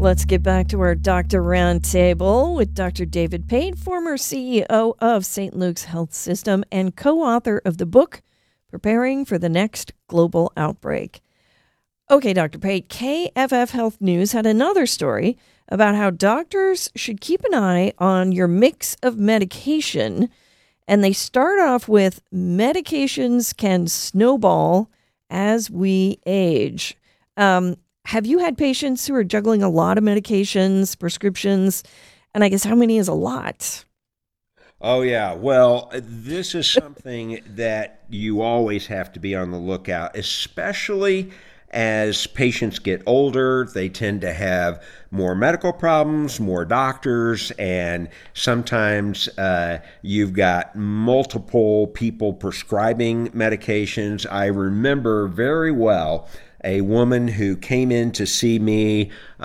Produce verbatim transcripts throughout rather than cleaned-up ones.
Let's get back to our Doctor Roundtable with Doctor David Pate, former C E O of Saint Luke's Health System and co-author of the book, Preparing for the Next Global Outbreak. Okay, Doctor Pate, K F F Health News had another story about how doctors should keep an eye on your mix of medication. And they start off with medications can snowball as we age. Um, have you had patients who are juggling a lot of medications, prescriptions? And I guess how many is a lot? Oh, yeah. Well, this is something that you always have to be on the lookout, especially as patients get older. They tend to have more medical problems, more doctors, and sometimes uh, you've got multiple people prescribing medications. I remember very well a woman who came in to see me uh,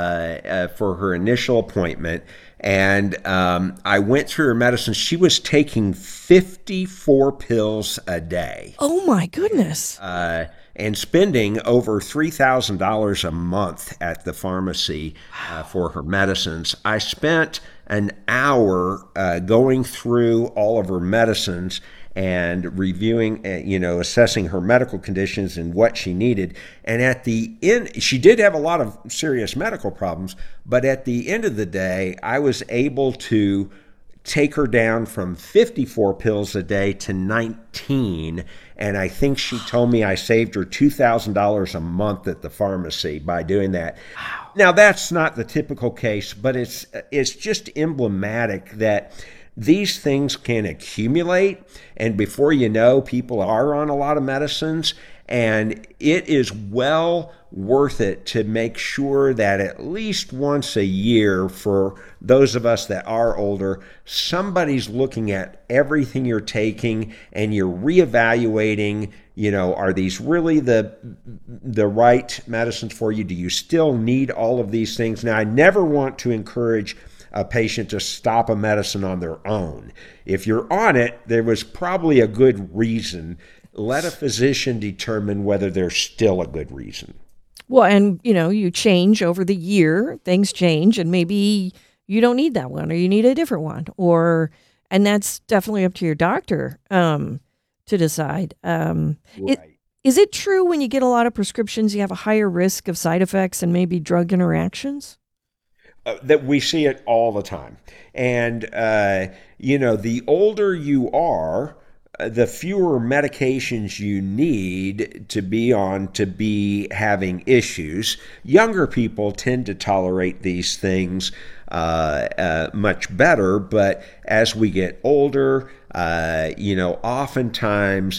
uh, for her initial appointment. And um, I went through her medicine. She was taking fifty-four pills a day Oh my goodness. uh, and spending over three thousand dollars a month at the pharmacy uh, for her medicines. I spent an hour uh, going through all of her medicines and reviewing, uh, you know, assessing her medical conditions and what she needed. And at the end, she did have a lot of serious medical problems, but at the end of the day, I was able to take her down from fifty-four pills a day to nineteen. And I think she told me I saved her two thousand dollars a month at the pharmacy by doing that. Now, that's not the typical case, but it's it's just emblematic that these things can accumulate, and before you know, people are on a lot of medicines, and it is well worth it to make sure that at least once a year, for those of us that are older, somebody's looking at everything you're taking and you're reevaluating, you know, are these really the the right medicines for you? Do you still need all of these things? Now, I never want to encourage a patient to stop a medicine on their own. If you're on it, there was probably a good reason. Let a physician determine whether there's still a good reason. Well, and you know, you change over the year, things change, and maybe you don't need that one or you need a different one. Or and that's definitely up to your doctor um, to decide. Um, it, Right. is it true when you get a lot of prescriptions, you have a higher risk of side effects and maybe drug interactions? Uh, that we see it all the time. And, uh, you know, the older you are, uh, the fewer medications you need to be on to be having issues. Younger people tend to tolerate these things uh, uh, much better, but as we get older, uh, you know, oftentimes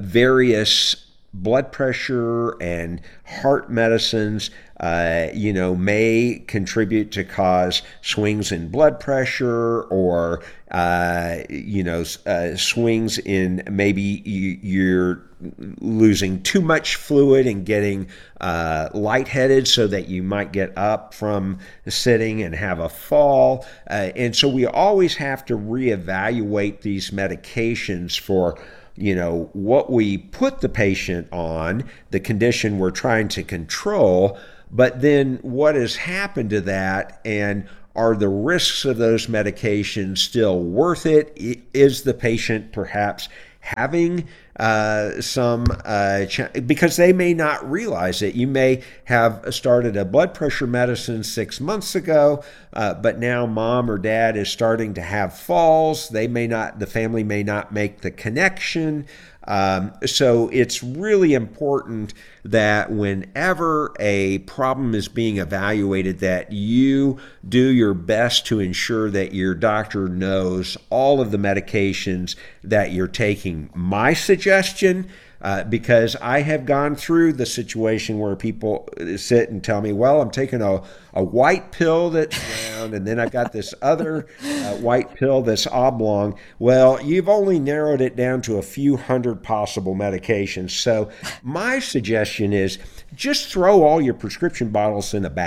various blood pressure and heart medicines, uh, you know, may contribute to cause swings in blood pressure or, uh, you know, uh, swings in maybe you, you're losing too much fluid and getting uh, lightheaded so that you might get up from sitting and have a fall. Uh, and so we always have to reevaluate these medications for you know, what we put the patient on, the condition we're trying to control, but then what has happened to that, and are the risks of those medications still worth it? Is the patient perhaps having uh, some, uh, ch- because they may not realize it. You may have started a blood pressure medicine six months ago, uh, but now mom or dad is starting to have falls. They may not, the family may not make the connection. Um, so it's really important that whenever a problem is being evaluated, that you do your best to ensure that your doctor knows all of the medications that you're taking. My suggestion, uh, because I have gone through the situation where people sit and tell me, well, I'm taking a, a white pill that's round, and then I've got this other uh, white pill that's oblong. Well, you've only narrowed it down to a few hundred possible medications. So my suggestion is just throw all your prescription bottles in a bag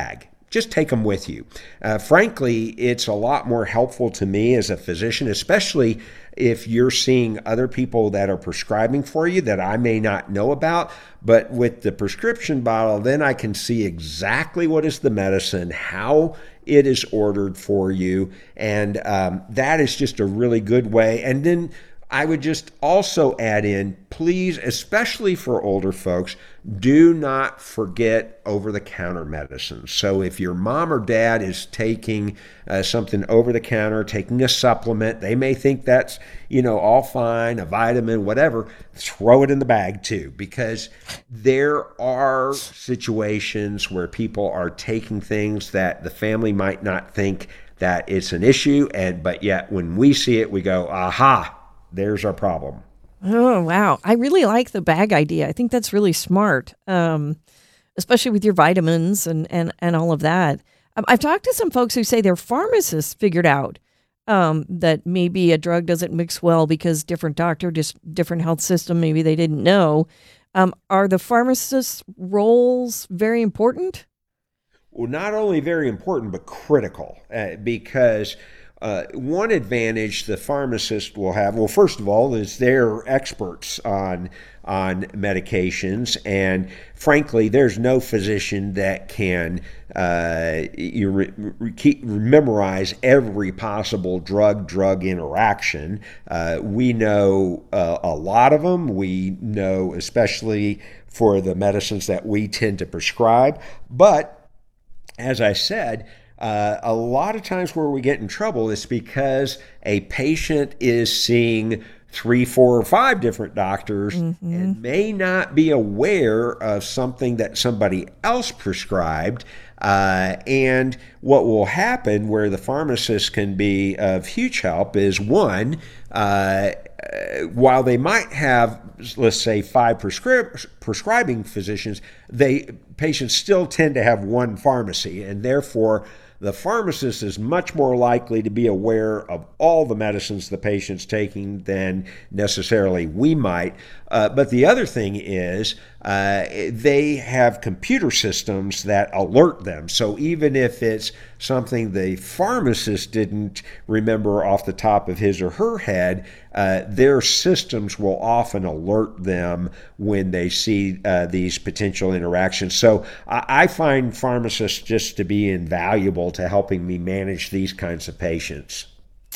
just take them with you. Uh, frankly, it's a lot more helpful to me as a physician, especially if you're seeing other people that are prescribing for you that I may not know about. But with the prescription bottle, then I can see exactly what is the medicine, how it is ordered for you. And um, that is just a really good way. And then I would just also add in, please, especially for older folks, do not forget over-the-counter medicines. So if your mom or dad is taking uh, something over-the-counter, taking a supplement, they may think that's, you know, all fine, a vitamin, whatever, throw it in the bag too, because there are situations where people are taking things that the family might not think that it's an issue, and but yet when we see it, we go, aha, there's our problem. Oh, wow. I really like the bag idea. I think that's really smart, um, especially with your vitamins and, and, and all of that. Um, I've talked to some folks who say their pharmacists figured out um, that maybe a drug doesn't mix well because different doctor, just different health system, maybe they didn't know. Um, are the pharmacists' roles very important? Well, not only very important, but critical, uh, because Uh, one advantage the pharmacist will have, well, first of all, is they're experts on on medications, and frankly, there's no physician that can uh, you re- re- keep, memorize every possible drug-drug interaction. Uh, we know uh, a lot of them. We know, especially for the medicines that we tend to prescribe, but as I said, Uh, a lot of times where we get in trouble is because a patient is seeing three, four, or five different doctors mm-hmm. and may not be aware of something that somebody else prescribed. Uh, and what will happen where the pharmacist can be of huge help is one, uh, while they might have, let's say, five prescri- prescribing physicians, they patients still tend to have one pharmacy, and therefore the pharmacist is much more likely to be aware of all the medicines the patient's taking than necessarily we might. Uh, but the other thing is uh, they have computer systems that alert them. So even if it's something the pharmacist didn't remember off the top of his or her head, uh, their systems will often alert them when they see uh, these potential interactions. So I, I find pharmacists just to be invaluable to helping me manage these kinds of patients.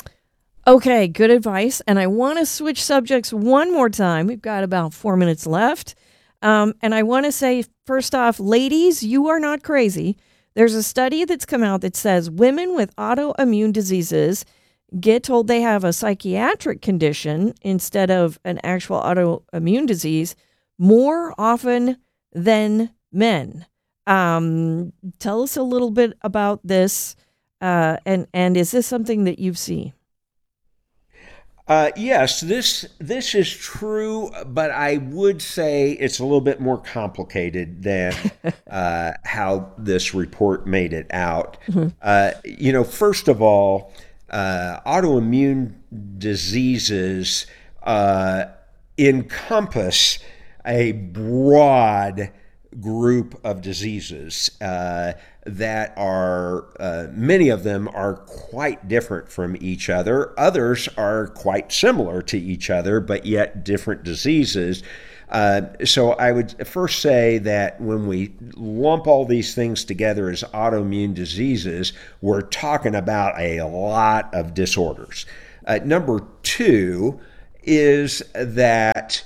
Okay, good advice. And I want to switch subjects one more time. We've got about four minutes left. Um, and I want to say, first off, ladies, you are not crazy. There's a study that's come out that says women with autoimmune diseases get told they have a psychiatric condition instead of an actual autoimmune disease more often than men. Um, tell us a little bit about this. Uh, and, and is this something that you've seen? Uh, yes, this this is true, but I would say it's a little bit more complicated than uh, how this report made it out. Mm-hmm. Uh, you know, first of all, uh, autoimmune diseases uh, encompass a broad group of diseases uh, that are, uh, many of them are quite different from each other. Others are quite similar to each other, but yet different diseases. Uh, so I would first say that when we lump all these things together as autoimmune diseases, we're talking about a lot of disorders. Uh, number two is that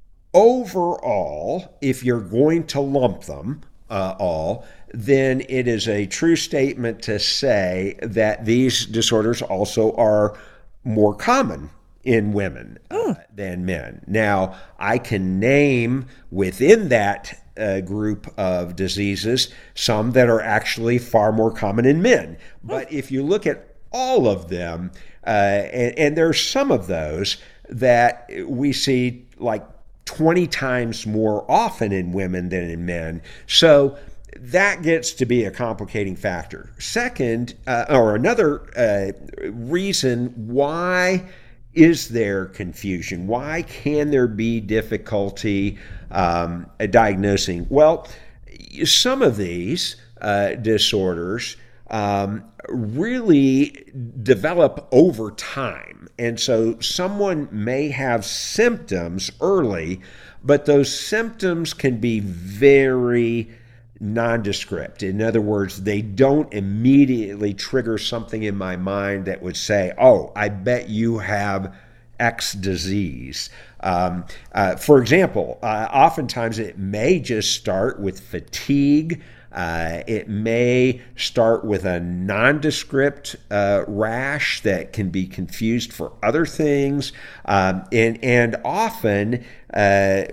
overall, if you're going to lump them uh, all, then it is a true statement to say that these disorders also are more common in women uh, than men. Now, I can name within that uh, group of diseases some that are actually far more common in men. But if you look at all of them, uh, and, and there's some of those that we see like twenty times more often in women than in men. So that gets to be a complicating factor. Second, uh, or another uh, reason why is there confusion? Why can there be difficulty um, diagnosing? Well, some of these uh, disorders um, really develop over time. And so someone may have symptoms early, but those symptoms can be very nondescript. In other words, they don't immediately trigger something in my mind that would say, oh, I bet you have X disease. Um, uh, for example, uh, oftentimes it may just start with fatigue. Uh, it may start with a nondescript uh, rash that can be confused for other things. Um, and, and often, uh,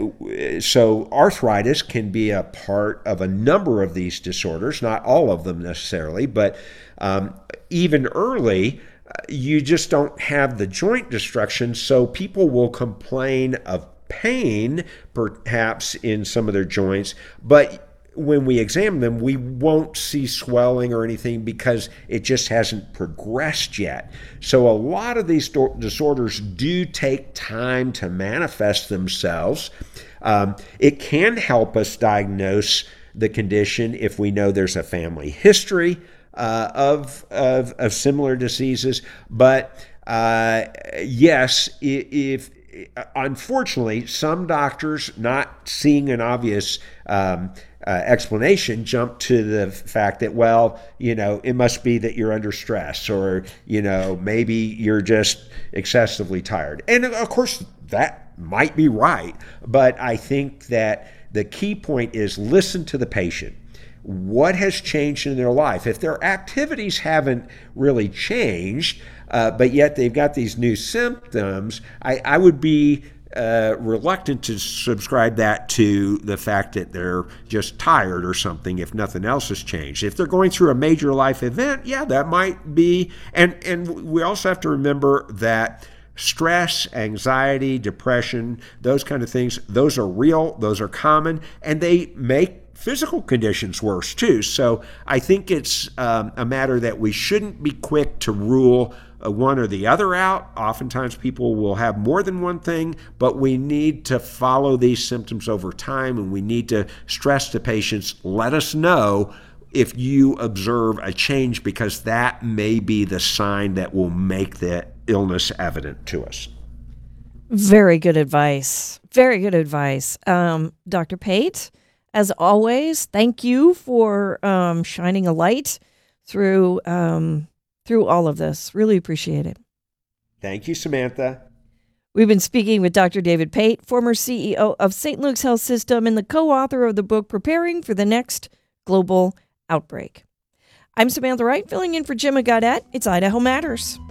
so arthritis can be a part of a number of these disorders, not all of them necessarily, but um, even early, you just don't have the joint destruction, so people will complain of pain, perhaps in some of their joints, but when we examine them, we won't see swelling or anything because it just hasn't progressed yet. So a lot of these disorders do take time to manifest themselves. Um, it can help us diagnose the condition if we know there's a family history uh, of, of, of similar diseases. But uh, yes, if unfortunately, some doctors, not seeing an obvious um, uh, explanation, jump to the fact that, well, you know, it must be that you're under stress, or, you know, maybe you're just excessively tired. And of course, that might be right. But I think that the key point is listen to the patient. What has changed in their life? If their activities haven't really changed, Uh, but yet they've got these new symptoms, I, I would be uh, reluctant to subscribe that to the fact that they're just tired or something if nothing else has changed. If they're going through a major life event, yeah, that might be. And, and we also have to remember that stress, anxiety, depression, those kind of things, those are real, those are common, and they make physical conditions worse too. So I think it's um, a matter that we shouldn't be quick to rule uh, one or the other out. Oftentimes people will have more than one thing, but we need to follow these symptoms over time, and we need to stress to patients, let us know if you observe a change, because that may be the sign that will make the illness evident to us. Very good advice. Very good advice. Um, Doctor Pate, as always, thank you for um, shining a light through um, through all of this. Really appreciate it. Thank you, Samantha. We've been speaking with Doctor David Pate, former C E O of Saint Luke's Health System and the co-author of the book Preparing for the Next Global Outbreak. I'm Samantha Wright, filling in for Jim Gaudet. It's Idaho Matters.